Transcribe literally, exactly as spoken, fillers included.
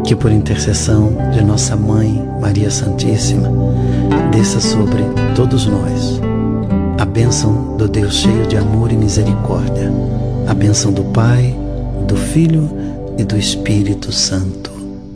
que por intercessão de nossa Mãe, Maria Santíssima, desça sobre todos nós a bênção do Deus cheio de amor e misericórdia, a bênção do Pai, do Filho e do Espírito Santo.